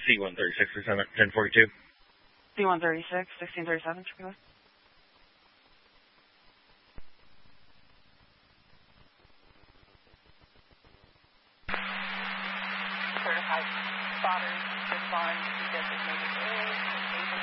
C-136 or 1042. C-136, 1637, Chicago. Certified spotters respond to designated areas.